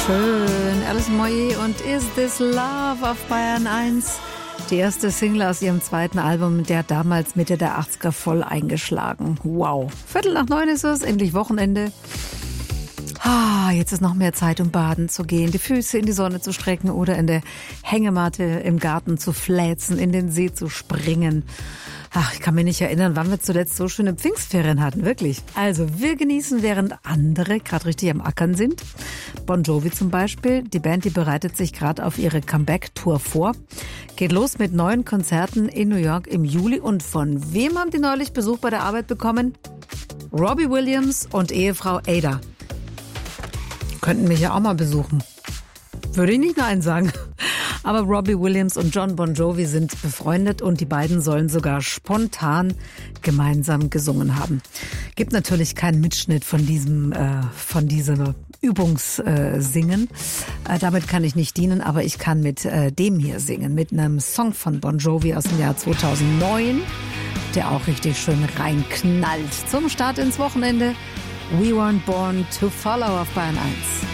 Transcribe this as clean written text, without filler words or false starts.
Schön, Alice Moyer und Is This Love auf Bayern 1. Die erste Single aus ihrem zweiten Album, der hat damals Mitte der 80er voll eingeschlagen. Wow. 8:45 ist es, endlich Wochenende. Jetzt ist noch mehr Zeit, um baden zu gehen, die Füße in die Sonne zu strecken oder in der Hängematte im Garten zu fläzen, in den See zu springen. Ich kann mich nicht erinnern, wann wir zuletzt so schöne Pfingstferien hatten, wirklich. Also, wir genießen, während andere gerade richtig am Ackern sind. Bon Jovi zum Beispiel, die Band, die bereitet sich gerade auf ihre Comeback-Tour vor. Geht los mit 9 Konzerten in New York im Juli. Und von wem haben die neulich Besuch bei der Arbeit bekommen? Robbie Williams und Ehefrau Ada. Könnten mich ja auch mal besuchen. Würde ich nicht Nein sagen. Aber Robbie Williams und John Bon Jovi sind befreundet und die beiden sollen sogar spontan gemeinsam gesungen haben. Gibt natürlich keinen Mitschnitt von diesem Übungssingen. Damit kann ich nicht dienen, aber ich kann mit dem hier singen, mit einem Song von Bon Jovi aus dem Jahr 2009, der auch richtig schön reinknallt. Zum Start ins Wochenende. We weren't born to follow auf Bayern 1.